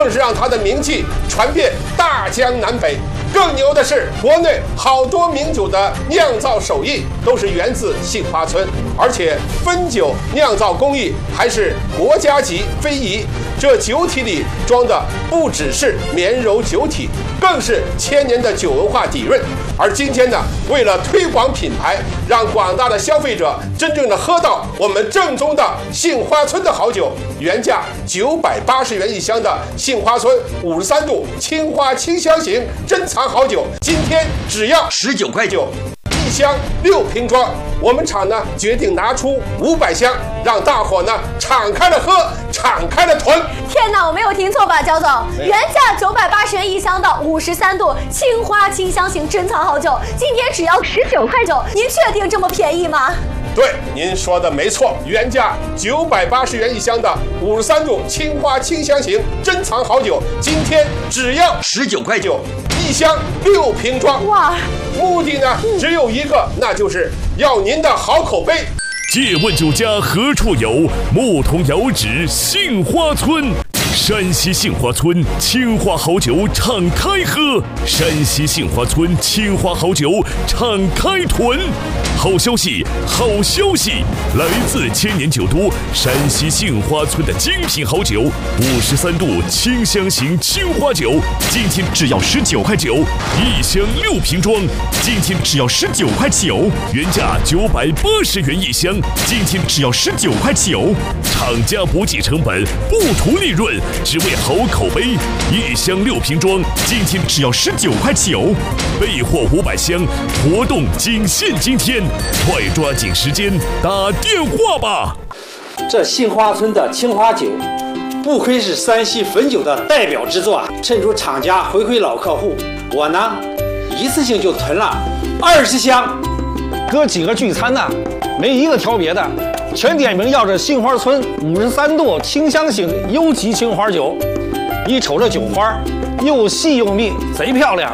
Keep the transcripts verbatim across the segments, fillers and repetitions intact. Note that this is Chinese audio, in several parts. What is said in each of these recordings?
更是让它的名气传遍大江南北。更牛的是，国内好多名酒的酿造手艺都是源自杏花村，而且汾酒酿造工艺还是国家级非遗。这酒体里装的不只是绵柔酒体，更是千年的酒文化底蕴。而今天呢，为了推广品牌，让广大的消费者真正的喝到我们正宗的杏花村的好酒，原价九百八十元一箱的杏花村五十三度青花清香型珍藏好酒，今天只要十九块九。一箱六瓶装，我们厂呢决定拿出五百箱，让大伙呢敞开了喝，敞开了囤。 天哪，我没有听错吧，焦总？原价九百八十元一箱的五十三度青花清香型珍藏好酒，今天只要十九块九，您确定这么便宜吗？ 对，您说的没错，原价九百八十元一箱的五十三度青花清香型珍藏好酒，今天只要十九块九，一箱六瓶装。 哇！ 目的呢只有一个，那就是要您的好口碑。 借问酒家何处有？牧童遥指杏花村。山西杏花村青花好酒敞开喝，山西杏花村青花好酒敞开囤。好消息，好消息！来自千年酒都山西杏花村的精品好酒，五十三度清香型青花酒，今天只要十九块九，一箱六瓶装，今天只要十九块九，原价九百八十元一箱，今天只要十九块九。厂家不计成本，不图利润，只为好口碑。一箱六瓶装，今天只要十九块九，备货五百箱，活动仅限今天，快抓紧时间打电话吧！ 这杏花村的青花酒，不愧是山西汾酒的代表之作啊！趁着厂家回馈老客户，我呢一次性就囤了二十箱。 哥几个聚餐呢，没一个挑别的，全点名要这杏花村五十三度清香型优级青花酒。一瞅这酒花，又细又密，贼漂亮。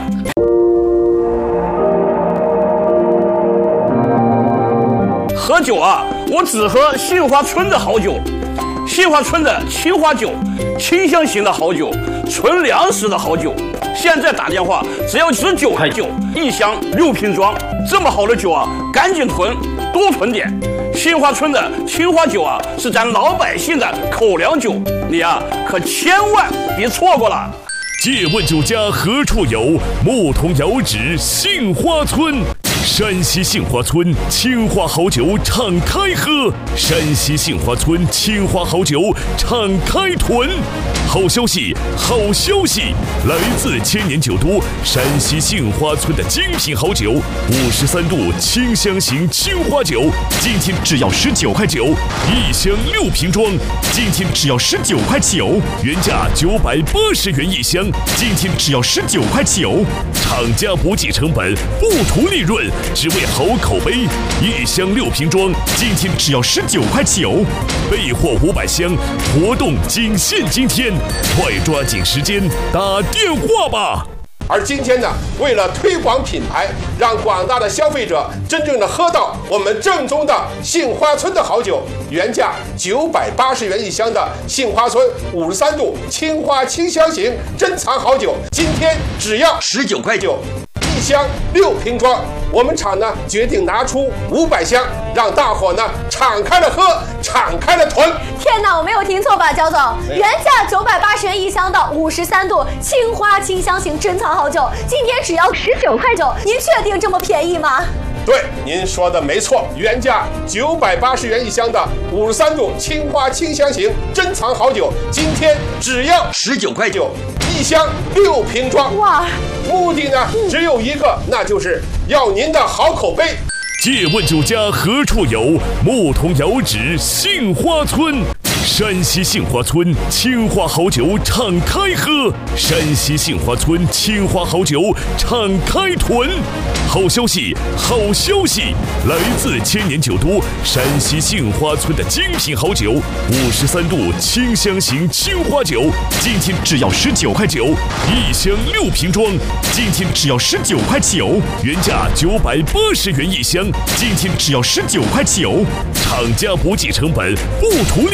喝酒啊，我只喝杏花村的好酒。杏花村的青花酒，清香型的好酒，纯粮食的好酒。现在打电话只要十九块九，一箱六瓶装。这么好的酒啊，赶紧囤，多囤点。杏花村的青花酒啊，是咱老百姓的口粮酒，你啊可千万别错过了。 借问酒家何处有？牧童遥指杏花村。山西杏花村青花好酒敞开喝，山西杏花村青花好酒敞开囤。好消息，好消息！来自千年酒都山西杏花村的精品好酒，五十三度清香型青花酒，今天只要十九块九，一箱六瓶装，今天只要十九块九，原价九百八十元一箱，今天只要十九块九。厂家不计成本，不图利润，只为好口碑。一箱六瓶装，今天只要十九块九，备货五百箱，活动仅限今天，快抓紧时间打电话吧！ 而今天呢，为了推广品牌，让广大的消费者真正的喝到我们正宗的杏花村的好酒，原价九百八十元一箱的杏花村五十三度青花清香型珍藏好酒，今天只要十九块九。一箱六瓶装，我们厂呢决定拿出五百箱，让大伙呢敞开了喝，敞开了囤。 天哪，我没有听错吧，焦总？原价九百八十元一箱的五十三度青花清香型珍藏好酒，今天只要十九块九，您确定这么便宜吗？ 对，您说的没错，原价九百八十元一箱的五十三度青花清香型珍藏好酒，今天只要十九块九，一箱六瓶装。 哇！ 目的呢只有一个，那就是要您的好口碑。 借问酒家何处有？牧童遥指杏花村。山西杏花村青花好酒敞开喝，山西杏花村青花好酒敞开囤。好消息，好消息！来自千年酒都山西杏花村的精品好酒，五十三度清香型青花酒，今天只要十九块九，一箱六瓶装，今天只要十九块九，原价九百八十元一箱，今天只要十九块九。厂家不计成本，不图利润，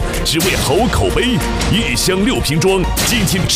只为好口碑。一箱六瓶装，今天只